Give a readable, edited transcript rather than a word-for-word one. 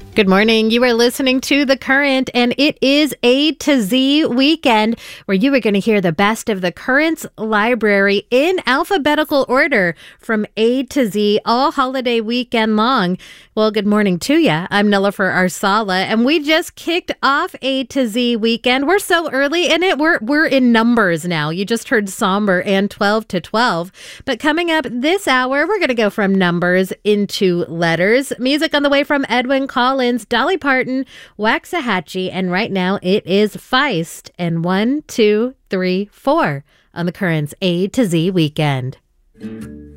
Good morning. You are listening to The Current, and it is A to Z weekend, where you are going to hear the best of the Current's library in alphabetical order from A to Z all holiday weekend long. Well, good morning to you. I'm Nilofer Arsala, and we just kicked off A to Z weekend. We're so early in it. We're in numbers now. You just heard somber and 12 to 12. But coming up this hour, we're going to go from numbers into letters. Music on the way from Edwyn Collins, Dolly Parton, Waxahachie, and right now it is Feist and 1, 2, 3, 4 on the Current's A to Z weekend.